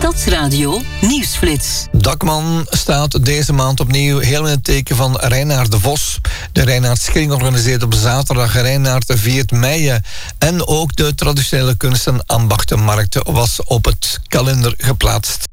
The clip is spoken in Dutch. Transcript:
Stadsradio Nieuwsflits. Dakman staat deze maand opnieuw heel in het teken van Reinaard de Vos. De Reinaardskring organiseert op zaterdag Reinaard viert Meijen. En ook de traditionele kunst- en ambachtenmarkt was op het kalender geplaatst.